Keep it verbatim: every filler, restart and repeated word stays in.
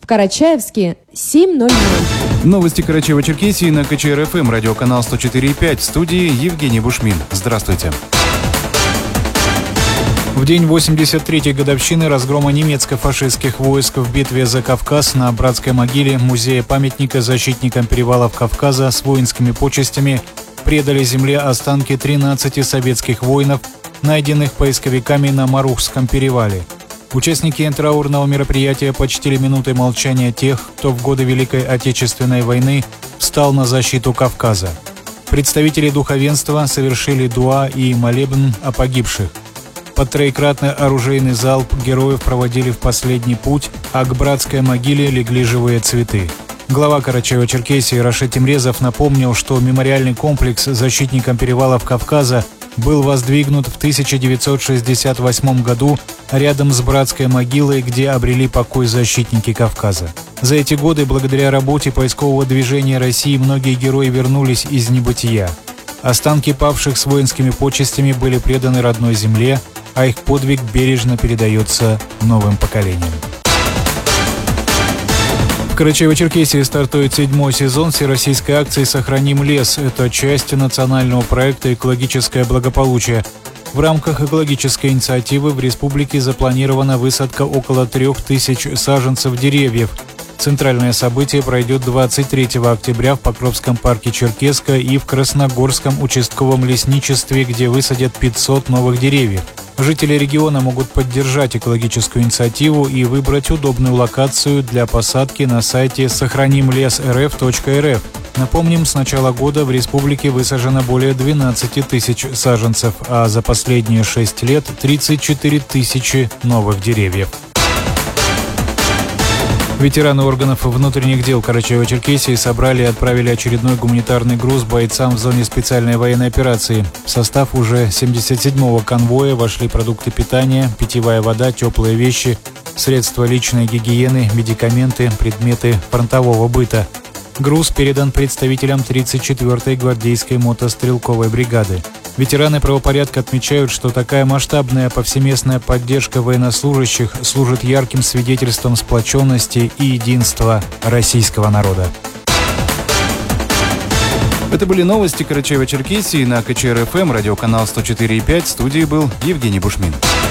В Карачаевске семь ноль ноль. Новости Карачаево-Черкесии на ка че эр эф эм, радиоканал сто четыре и пять. В студии Евгений Бушмин. Здравствуйте. В день восемьдесят третьей годовщины разгрома немецко-фашистских войск в битве за Кавказ на братской могиле музея-памятника защитникам перевалов Кавказа с воинскими почестями предали земле останки тринадцати советских воинов, найденных поисковиками на Марухском перевале. Участники траурного мероприятия почтили минутой молчания тех, кто в годы Великой Отечественной войны встал на защиту Кавказа. Представители духовенства совершили дуа и молебн о погибших. Под троекратный оружейный залп героев проводили в последний путь, а к братской могиле легли живые цветы. Глава Карачаево-Черкесии Рашид Тимрезов напомнил, что мемориальный комплекс защитникам перевалов Кавказа был воздвигнут в тысяча девятьсот шестьдесят восьмом году рядом с братской могилой, где обрели покой защитники Кавказа. За эти годы, благодаря работе поискового движения России, многие герои вернулись из небытия. Останки павших с воинскими почестями были преданы родной земле, а их подвиг бережно передается новым поколениям. В Карачаево-Черкесии стартует седьмой сезон всероссийской акции «Сохраним лес». Это часть национального проекта «Экологическое благополучие». В рамках экологической инициативы в республике запланирована высадка около трех тысяч саженцев деревьев. Центральное событие пройдет двадцать третьего октября в Покровском парке Черкесска и в Красногорском участковом лесничестве, где высадят пятьсот новых деревьев. Жители региона могут поддержать экологическую инициативу и выбрать удобную локацию для посадки на сайте сохраним лес эр эф точка эр эф. Напомним, с начала года в республике высажено более двенадцати тысяч саженцев, а за последние шесть лет тридцать четыре тысячи новых деревьев. Ветераны органов внутренних дел Карачаево-Черкесии собрали и отправили очередной гуманитарный груз бойцам в зоне специальной военной операции. В состав уже семьдесят седьмого конвоя вошли продукты питания, питьевая вода, теплые вещи, средства личной гигиены, медикаменты, предметы фронтового быта. Груз передан представителям тридцать четвёртой гвардейской мотострелковой бригады. Ветераны правопорядка отмечают, что такая масштабная повсеместная поддержка военнослужащих служит ярким свидетельством сплоченности и единства российского народа. Это были новости Карачаево-Черкесии на ка че эр эф эм, радиоканал сто четыре и пять. В студии был Евгений Бушмин.